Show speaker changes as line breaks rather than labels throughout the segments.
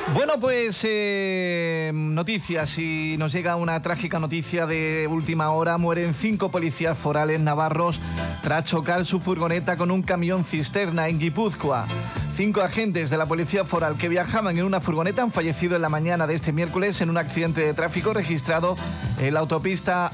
Bueno, pues noticias, y nos llega una trágica noticia de última hora. Mueren 5 policías forales navarros tras chocar su furgoneta con un camión cisterna en Guipúzcoa. 5 agentes de la policía foral que viajaban en una furgoneta han fallecido en la mañana de este miércoles en un accidente de tráfico registrado en la autopista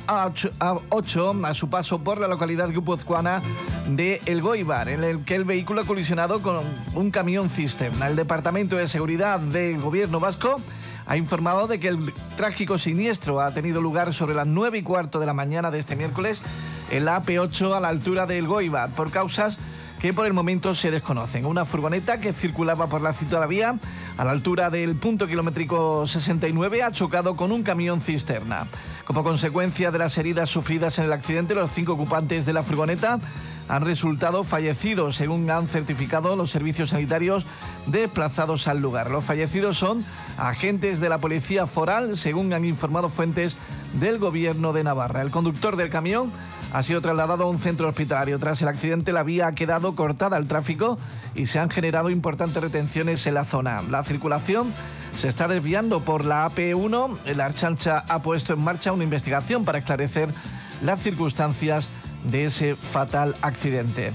A8 a su paso por la localidad guipuzcoana de Elgoibar, en el que el vehículo ha colisionado con un camión cisterna. El Departamento de Seguridad del Gobierno vasco ha informado de que el trágico siniestro ha tenido lugar sobre las 9:15 de la mañana de este miércoles en la AP8 a la altura de Elgoibar, por causas que por el momento se desconocen. Una furgoneta que circulaba por la citada vía a la altura del punto kilométrico 69 ha chocado con un camión cisterna. Como consecuencia de las heridas sufridas en el accidente, los 5 ocupantes de la furgoneta han resultado fallecidos, según han certificado los servicios sanitarios desplazados al lugar. Los fallecidos son agentes de la policía foral, según han informado fuentes del Gobierno de Navarra. El conductor del camión ha sido trasladado a un centro hospitalario. Tras el accidente, la vía ha quedado cortada al tráfico y se han generado importantes retenciones en la zona. La circulación se está desviando por la AP1. La Ertzaintza ha puesto en marcha una investigación para esclarecer las circunstancias de ese fatal accidente.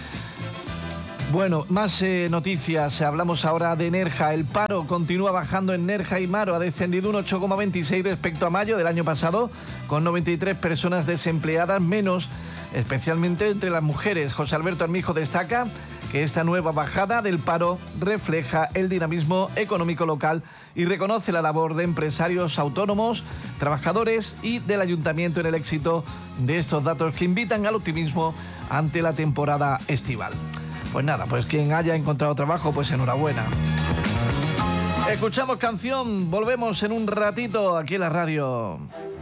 Bueno, más noticias. Hablamos ahora de Nerja. El paro continúa bajando en Nerja y Maro. Ha descendido un 8,26 respecto a mayo del año pasado, con 93 personas desempleadas menos, especialmente entre las mujeres. José Alberto Armijo destaca que esta nueva bajada del paro refleja el dinamismo económico local y reconoce la labor de empresarios autónomos, trabajadores y del ayuntamiento en el éxito de estos datos que invitan al optimismo ante la temporada estival. Pues nada, pues quien haya encontrado trabajo, pues enhorabuena. Escuchamos canción, volvemos en un ratito aquí en la radio.